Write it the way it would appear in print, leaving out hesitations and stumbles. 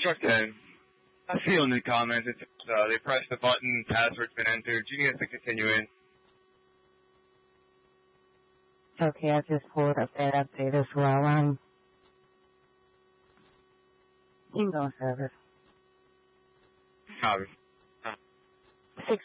struck 10. I see on the comments, it's, they pressed the button, password's been entered. You need to continue in. Okay, I just pulled up that update as well. Bingo service. Copy.